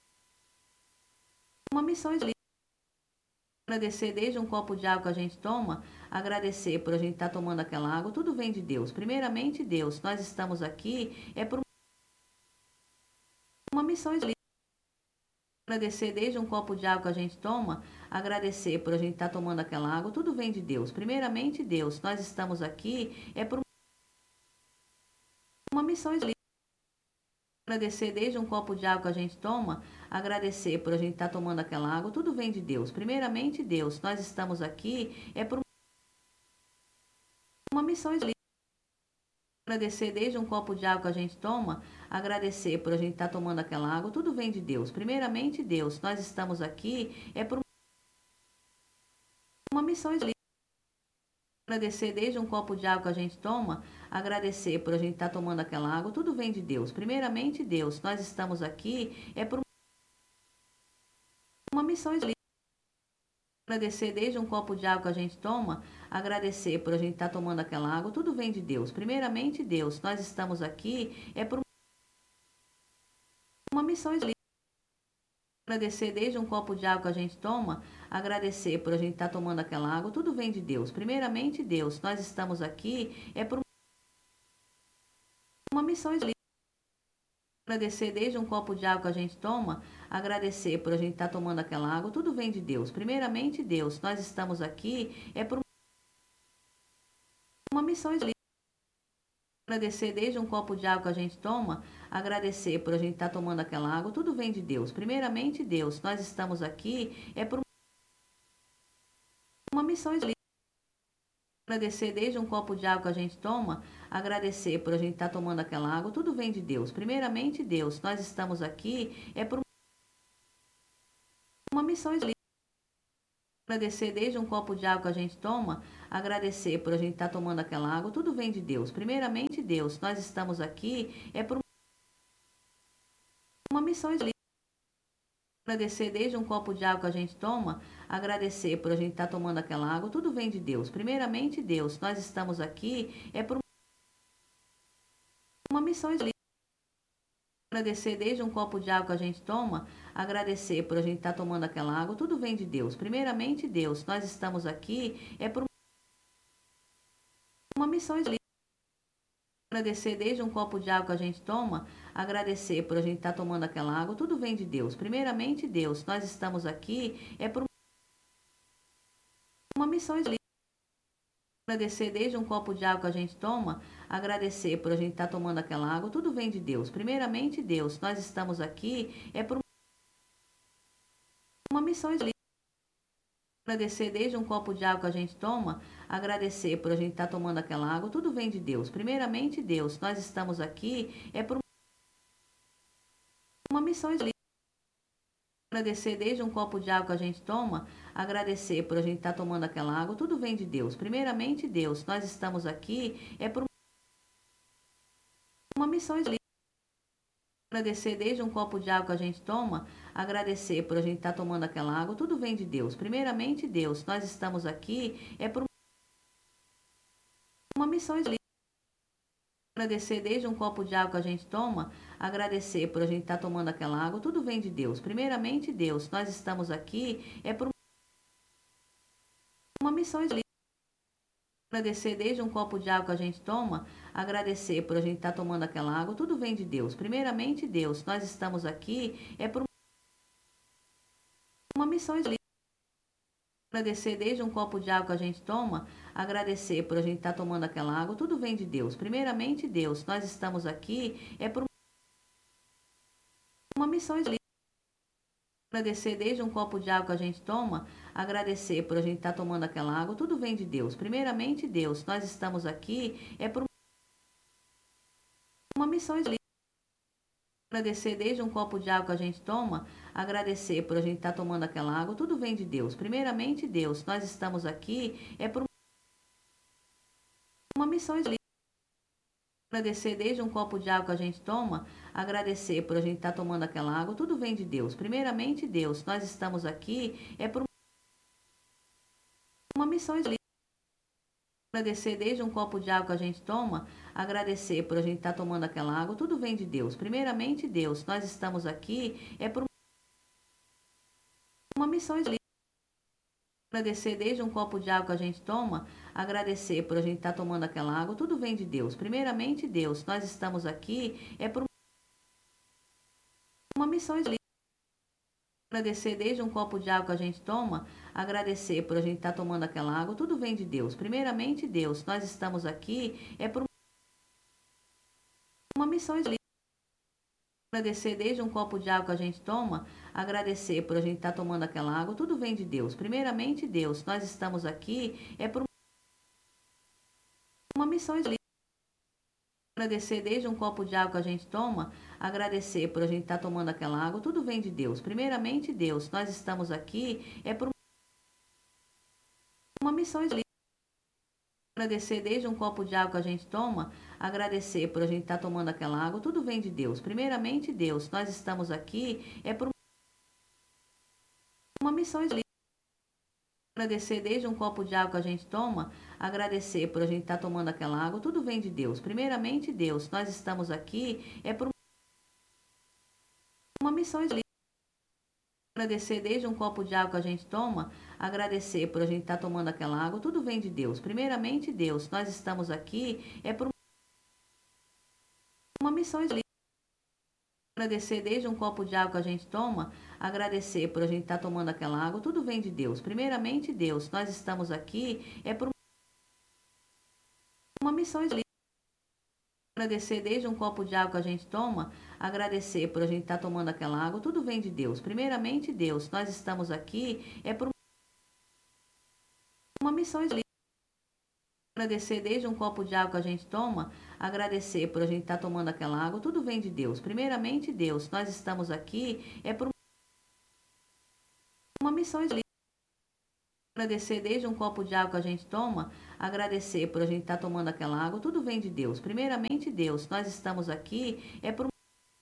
uma missão específica. Agradecer desde um copo de água que a gente toma, agradecer por a gente estar tomando aquela água, tudo vem de Deus. Primeiramente, Deus, nós estamos aqui, é por uma missão específica. Agradecer desde um copo de água que a gente toma, agradecer por a gente estar tomando aquela água, tudo vem de Deus. Primeiramente, Deus, nós estamos aqui, é por uma missão específica. Agradecer desde um copo de água que a gente toma, agradecer por a gente estar tomando aquela água, tudo vem de Deus. Primeiramente, Deus, nós estamos aqui, é por uma missão específica. Agradecer desde um copo de água que a gente toma, agradecer por a gente estar tomando aquela água, tudo vem de Deus. Primeiramente, Deus, nós estamos aqui, é por uma missão específica. Agradecer desde um copo de água que a gente toma, agradecer por a gente estar tomando aquela água, tudo vem de Deus. Primeiramente, Deus, nós estamos aqui, é por uma missão específica. Agradecer desde um copo de água que a gente toma, agradecer por a gente estar tomando aquela água, tudo vem de Deus. Primeiramente, Deus, nós estamos aqui, é por uma missão específica. Agradecer desde um copo de água que a gente toma, agradecer por a gente estar tomando aquela água, tudo vem de Deus. Primeiramente, Deus, nós estamos aqui, é por uma missão específica. Agradecer desde um copo de água que a gente toma, agradecer por a gente estar tomando aquela água, tudo vem de Deus. Primeiramente, Deus, nós estamos aqui, é por uma missão específica. Agradecer desde um copo de água que a gente toma, agradecer por a gente estar tomando aquela água, tudo vem de Deus. Primeiramente, Deus, nós estamos aqui, é por uma missão específica. Agradecer desde um copo de água que a gente toma, agradecer por a gente estar tomando aquela água, tudo vem de Deus. Primeiramente, Deus, nós estamos aqui, é por uma missão específica. Agradecer desde um copo de água que a gente toma, agradecer por a gente estar tomando aquela água, tudo vem de Deus. Primeiramente, Deus, nós estamos aqui, é por uma missão específica. Agradecer desde um copo de água que a gente toma, agradecer por a gente estar tomando aquela água, tudo vem de Deus. Primeiramente, Deus, nós estamos aqui, é por uma missão específica. Agradecer desde um copo de água que a gente toma, agradecer por a gente estar tomando aquela água, tudo vem de Deus. Primeiramente, Deus, nós estamos aqui, é por uma missão específica. Agradecer desde um copo de água que a gente toma, agradecer por a gente estar tomando aquela água, tudo vem de Deus. Primeiramente, Deus, nós estamos aqui, é por uma missão específica. Agradecer desde um copo de água que a gente toma, agradecer por a gente estar tomando aquela água, tudo vem de Deus. Primeiramente, Deus, nós estamos aqui, é por uma missão específica. Agradecer desde um copo de água que a gente toma, agradecer por a gente estar tomando aquela água, tudo vem de Deus. Primeiramente, Deus, nós estamos aqui, é por uma missão específica. Agradecer desde um copo de água que a gente toma, agradecer por a gente estar tomando aquela água, tudo vem de Deus. Primeiramente, Deus, nós estamos aqui, é por uma missão específica. Agradecer desde um copo de água que a gente toma, agradecer por a gente estar tomando aquela água, tudo vem de Deus. Primeiramente, Deus, nós estamos aqui, é por uma missão específica. Agradecer desde um copo de água que a gente toma, agradecer por a gente estar tomando aquela água, tudo vem de Deus. Primeiramente, Deus, nós estamos aqui, é por uma missão específica. Agradecer desde um copo de água que a gente toma, agradecer por a gente estar tomando aquela água, tudo vem de Deus. Primeiramente, Deus, nós estamos aqui, é por uma missão específica. Agradecer desde um copo de água que a gente toma, agradecer por a gente estar tomando aquela água, tudo vem de Deus. Primeiramente, Deus, nós estamos aqui, é por uma missão específica. Agradecer desde um copo de água que a gente toma, agradecer por a gente estar tomando aquela água, tudo vem de Deus. Primeiramente, Deus, nós estamos aqui, é por uma missão específica. Agradecer desde um copo de água que a gente toma, agradecer por a gente estar tomando aquela água, tudo vem de Deus. Primeiramente, Deus, nós estamos aqui, é por uma missão específica. Agradecer desde um copo de água que a gente toma, agradecer por a gente estar tomando aquela água, tudo vem de Deus. Primeiramente, Deus, nós estamos aqui, é por uma missão específica. Agradecer desde um copo de água que a gente toma, agradecer por a gente estar tomando aquela água, tudo vem de Deus. Primeiramente, Deus, nós estamos aqui, é por uma missão específica. Agradecer desde um copo de água que a gente toma, agradecer por a gente estar tomando aquela água, tudo vem de Deus. Primeiramente, Deus, nós estamos aqui, é por uma missão específica. Agradecer desde um copo de água que a gente toma, agradecer por a gente estar tomando aquela água, tudo vem de Deus. Primeiramente, Deus, nós estamos aqui, é por uma missão específica. Agradecer desde um copo de água que a gente toma, agradecer por a gente estar tomando aquela água, tudo vem de Deus. Primeiramente, Deus, nós estamos aqui, é por uma missão específica. Agradecer desde um copo de água que a gente toma, agradecer por a gente estar tomando aquela água, tudo vem de Deus. Primeiramente, Deus, nós estamos aqui, é por uma missão específica. Agradecer desde um copo de água que a gente toma, agradecer por a gente estar tomando aquela água, tudo vem de Deus. Primeiramente, Deus, nós estamos aqui, é por uma missão específica. Agradecer desde um copo de água que a gente toma, agradecer por a gente estar tomando aquela água, tudo vem de Deus. Primeiramente, Deus, nós estamos aqui, é por uma missão específica. Agradecer desde um copo de água que a gente toma, agradecer por a gente estar tomando aquela água, tudo vem de Deus. Primeiramente, Deus, nós estamos aqui, é por uma missão específica. Agradecer desde um copo de água que a gente toma, agradecer por a gente estar tomando aquela água, tudo vem de Deus. Primeiramente, Deus, nós estamos aqui, é por uma missão específica. Agradecer desde um copo de água que a gente toma, agradecer por a gente estar tomando aquela água, tudo vem de Deus. Primeiramente, Deus, nós estamos aqui, é por uma missão específica. Agradecer desde um copo de água que a gente toma, agradecer por a gente estar tomando aquela água, tudo vem de Deus. Primeiramente, Deus, nós estamos aqui, é por uma missão específica. Agradecer desde um copo de água que a gente toma, agradecer por a gente estar tomando aquela água, tudo vem de Deus. Primeiramente, Deus, nós estamos aqui, é por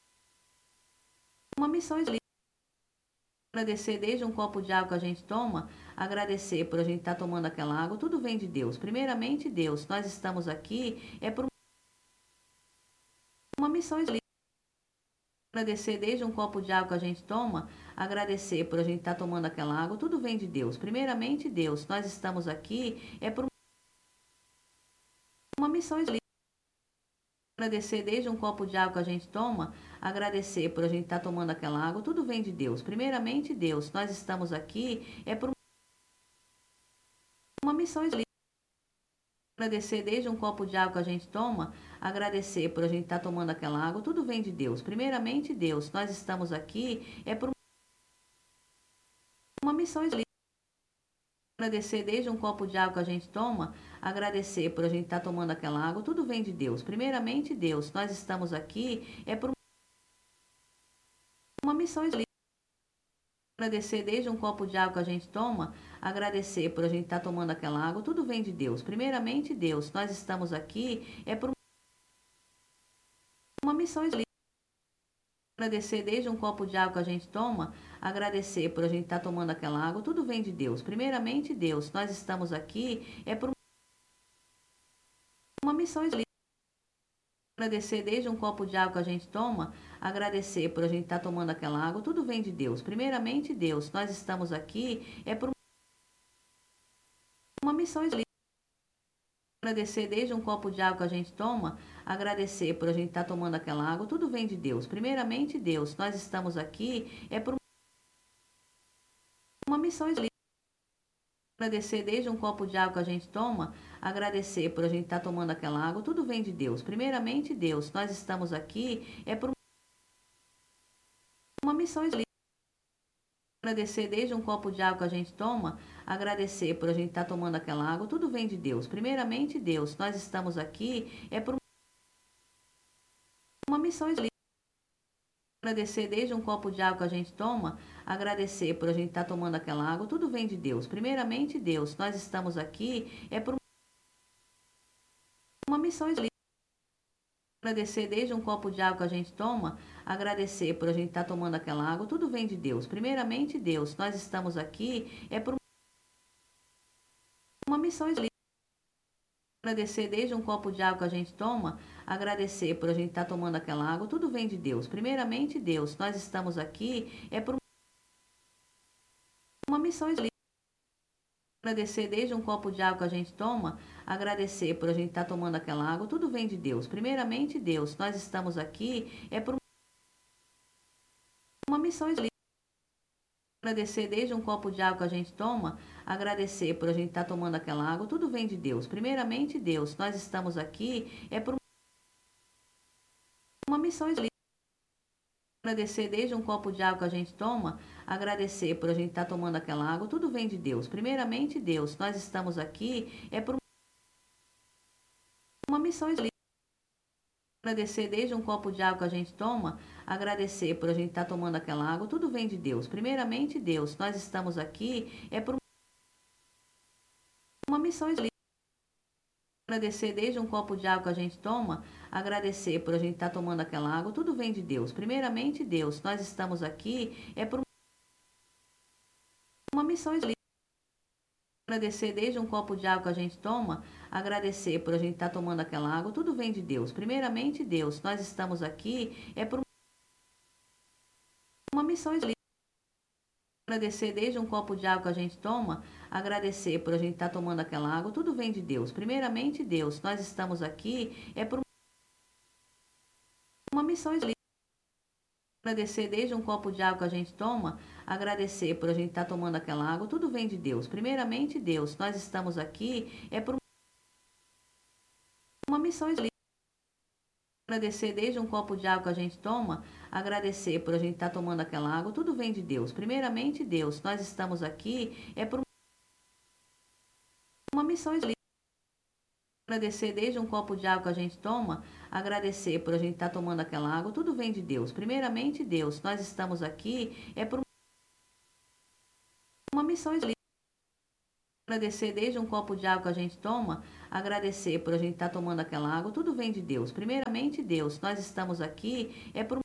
uma missão específica. Agradecer desde um copo de água que a gente toma, agradecer por a gente estar tomando aquela água, tudo vem de Deus. Primeiramente, Deus, nós estamos aqui, é por uma missão específica. Agradecer desde um copo de água que a gente toma, agradecer por a gente estar tomando aquela água, tudo vem de Deus. Primeiramente, Deus, nós estamos aqui, é por uma missão específica. Agradecer desde um copo de água que a gente toma, agradecer por a gente estar tomando aquela água, tudo vem de Deus. Primeiramente, Deus, nós estamos aqui, é por uma missão específica. Agradecer desde um copo de água que a gente toma, agradecer por a gente estar tomando aquela água, tudo vem de Deus. Primeiramente, Deus, nós estamos aqui, é por uma missão específica. Agradecer desde um copo de água que a gente toma, agradecer por a gente estar tomando aquela água, tudo vem de Deus. Primeiramente, Deus, nós estamos aqui, é por uma missão específica. Agradecer desde um copo de água que a gente toma, agradecer por a gente estar tomando aquela água, tudo vem de Deus. Primeiramente, Deus, nós estamos aqui, é por uma missão específica. Agradecer desde um copo de água que a gente toma, agradecer por a gente estar tomando aquela água, tudo vem de Deus. Primeiramente, Deus, nós estamos aqui, é por uma missão específica. Agradecer desde um copo de água que a gente toma, agradecer por a gente estar tomando aquela água, tudo vem de Deus. Primeiramente, Deus, nós estamos aqui, é por uma missão específica. Agradecer desde um copo de água que a gente toma, agradecer por a gente estar tomando aquela água, tudo vem de Deus. Primeiramente, Deus, nós estamos aqui, é por uma missão específica. Agradecer desde um copo de água que a gente toma, agradecer por a gente estar tomando aquela água, tudo vem de Deus. Primeiramente, Deus, nós estamos aqui, é por uma missão específica. Agradecer desde um copo de água que a gente toma, agradecer por a gente estar tomando aquela água, tudo vem de Deus. Primeiramente, Deus, nós estamos aqui, é por uma missão específica. Agradecer desde um copo de água que a gente toma, agradecer por a gente estar tomando aquela água, tudo vem de Deus. Primeiramente, Deus, nós estamos aqui, é por uma missão específica. Agradecer desde um copo de água que a gente toma, agradecer por a gente estar tomando aquela água, tudo vem de Deus. Primeiramente, Deus, nós estamos aqui, é por uma missão específica. Agradecer desde um copo de água que a gente toma, agradecer por a gente estar tomando aquela água, tudo vem de Deus. Primeiramente, Deus, nós estamos aqui, é por uma missão específica. Agradecer desde um copo de água que a gente toma, agradecer por a gente estar tomando aquela água, tudo vem de Deus. Primeiramente, Deus, nós estamos aqui, é por uma missão específica. Agradecer desde um copo de água que a gente toma, agradecer por a gente estar tomando aquela água, tudo vem de Deus. Primeiramente, Deus, nós estamos aqui, é por uma missão específica. Agradecer desde um copo de água que a gente toma, agradecer por a gente estar tomando aquela água, tudo vem de Deus. Primeiramente, Deus, nós estamos aqui, é por uma missão específica. Agradecer desde um copo de água que a gente toma, agradecer por a gente estar tomando aquela água, tudo vem de Deus. Primeiramente, Deus, nós estamos aqui, é por uma missão específica. Agradecer desde um copo de água que a gente toma, agradecer por a gente estar tomando aquela água, tudo vem de Deus. Primeiramente, Deus, nós estamos aqui, é por uma missão específica. Agradecer desde um copo de água que a gente toma, agradecer por a gente estar tomando aquela água, tudo vem de Deus. Primeiramente, Deus, nós estamos aqui, é por uma missão específica. Agradecer desde um copo de água que a gente toma, agradecer por a gente estar tomando aquela água, tudo vem de Deus. Primeiramente, Deus, nós estamos aqui, é por uma missão específica. Agradecer desde um copo de água que a gente toma, agradecer por a gente estar tomando aquela água, tudo vem de Deus. Primeiramente, Deus. Nós estamos aqui por uma missão específica. Agradecer desde um copo de água que a gente toma, agradecer por a gente estar tomando aquela água, tudo vem de Deus. Primeiramente, Deus. Nós estamos aqui por uma missão específica. Agradecer desde um copo de água que a gente toma, agradecer por a gente estar tomando aquela água, tudo vem de Deus. Primeiramente, Deus. Nós estamos aqui por uma missão específica. Agradecer desde um copo de água que a gente toma, agradecer por a gente estar tomando aquela água, tudo vem de Deus. Primeiramente, Deus. Nós estamos aqui por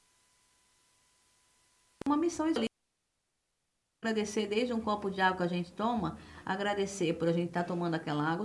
uma missão específica. Agradecer desde um copo de água que a gente toma, agradecer por a gente estar tomando aquela água.